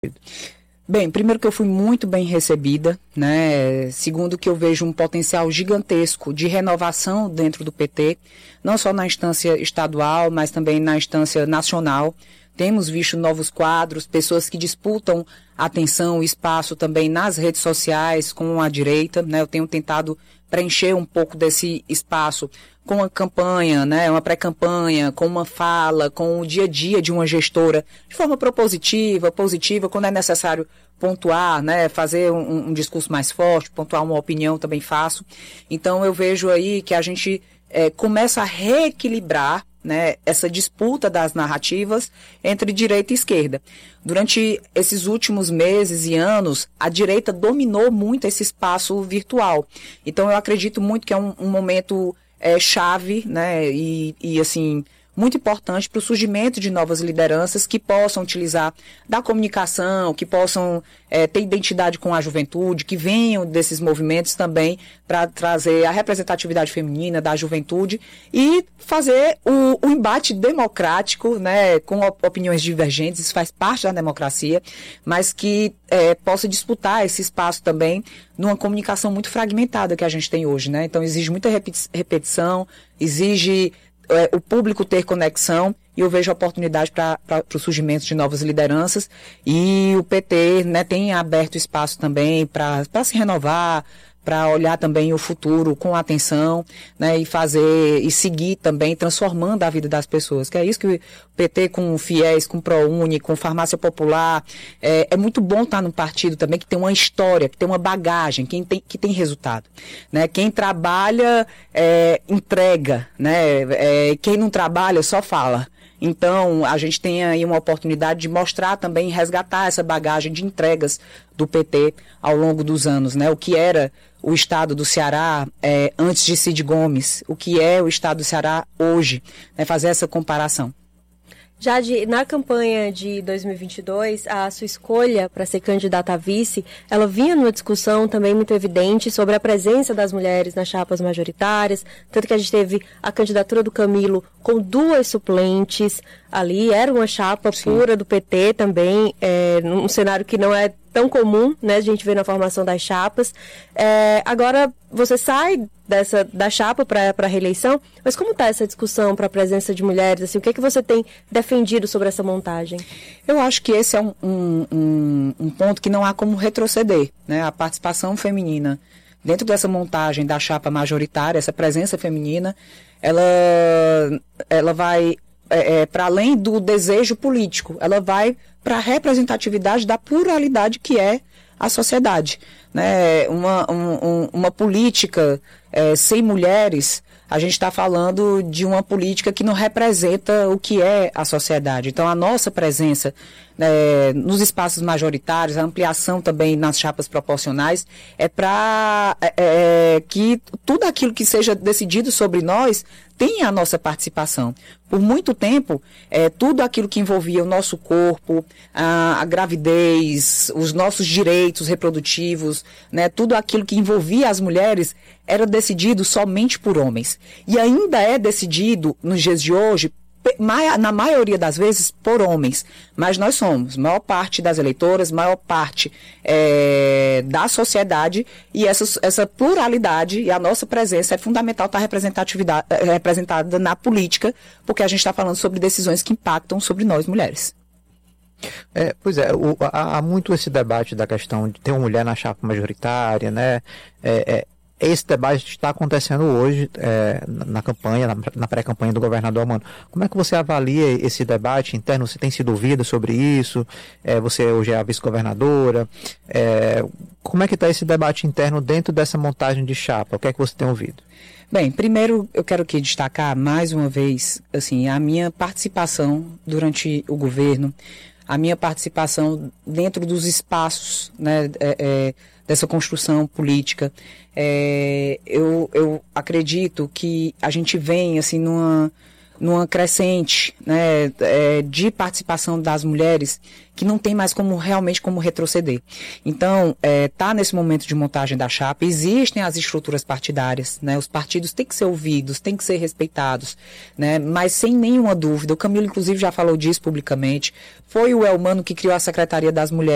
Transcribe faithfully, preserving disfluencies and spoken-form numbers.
Bem, primeiro que eu fui muito bem recebida, né? Segundo que eu vejo um potencial gigantesco de renovação dentro do P T, não só na instância estadual, mas também na instância nacional. Temos visto novos quadros, pessoas que disputam atenção e espaço também nas redes sociais com a direita, né? Eu tenho tentado preencher um pouco desse espaço com uma campanha, né? Uma pré-campanha, com uma fala, com o dia a dia de uma gestora, de forma propositiva, positiva, quando é necessário pontuar, né? Fazer um, um discurso mais forte, pontuar uma opinião, também faço. Então eu vejo aí que a gente é, começa a reequilibrar, né, essa disputa das narrativas entre direita e esquerda. Durante esses últimos meses e anos, a direita dominou muito esse espaço virtual. Então eu acredito muito que é um, um momento é, chave, né, e, e assim, muito importante para o surgimento de novas lideranças que possam utilizar da comunicação, que possam é, ter identidade com a juventude, que venham desses movimentos também para trazer a representatividade feminina da juventude e fazer o, o embate democrático, né, com opiniões divergentes, isso faz parte da democracia, mas que é, possa disputar esse espaço também numa comunicação muito fragmentada que a gente tem hoje, né? Então exige muita repetição, exige o público ter conexão, e eu vejo oportunidade para o surgimento de novas lideranças, e o P T, né, tem aberto espaço também para se renovar, para olhar também o futuro com atenção, né, e fazer, e seguir também, transformando a vida das pessoas, que é isso que o P T com o FIES, com o ProUni, com Farmácia Popular, é, é muito bom estar num partido também que tem uma história, que tem uma bagagem, que tem, que tem resultado, né, quem trabalha, é, entrega, né, é, quem não trabalha só fala. Então, a gente tem aí uma oportunidade de mostrar também, resgatar essa bagagem de entregas do P T ao longo dos anos, né? O que era o estado do Ceará é, antes de Cid Gomes, o que é o estado do Ceará hoje, né? Fazer essa comparação. Jade, na campanha de dois mil e vinte e dois, a sua escolha para ser candidata a vice, ela vinha numa discussão também muito evidente sobre a presença das mulheres nas chapas majoritárias, tanto que a gente teve a candidatura do Camilo com duas suplentes ali, era uma chapa Sim. pura do P T também, é, num cenário que não é tão comum, né, a gente vê na formação das chapas. É, agora, você sai dessa, da chapa para a reeleição, mas como está essa discussão para a presença de mulheres? Assim, o que é que você tem defendido sobre essa montagem? Eu acho que esse é um, um, um, um ponto que não há como retroceder, né? A participação feminina dentro dessa montagem da chapa majoritária, essa presença feminina, ela, ela vai é, é, para além do desejo político, ela vai para a representatividade da pluralidade que é a sociedade, né? Uma, um, uma política é, sem mulheres, a gente está falando de uma política que não representa o que é a sociedade. Então, a nossa presença é, nos espaços majoritários, a ampliação também nas chapas proporcionais, é para é, é, que tudo aquilo que seja decidido sobre nós tenha a nossa participação. Por muito tempo, é, tudo aquilo que envolvia o nosso corpo, a, a gravidez, os nossos direitos reprodutivos, né, tudo aquilo que envolvia as mulheres era decidido somente por homens. E ainda é decidido, nos dias de hoje, na maioria das vezes, por homens. Mas nós somos, maior parte das eleitoras, maior parte é, da sociedade, e essa, essa pluralidade e a nossa presença é fundamental estar representatividade, representada na política, porque a gente está falando sobre decisões que impactam sobre nós, mulheres. É, pois é, o, há, há muito esse debate da questão de ter uma mulher na chapa majoritária, né? É, é, esse debate está acontecendo hoje é, na campanha, na, na pré-campanha do governador Mano. Como é que você avalia esse debate interno? Você tem sido ouvida sobre isso? É, você hoje é a vice-governadora. É, como é que está esse debate interno dentro dessa montagem de chapa? O que é que você tem ouvido? Bem, primeiro eu quero aqui destacar mais uma vez assim, a minha participação durante o governo, a minha participação dentro dos espaços, né, é, é, dessa construção política. É, eu, eu acredito que a gente vem assim, numa, numa crescente, né, é, de participação das mulheres que não tem mais como realmente como retroceder. Então, está é, nesse momento de montagem da chapa, existem as estruturas partidárias, né, os partidos têm que ser ouvidos, têm que ser respeitados, né, mas sem nenhuma dúvida, o Camilo inclusive já falou disso publicamente, foi o Elmano que criou a Secretaria das Mulheres,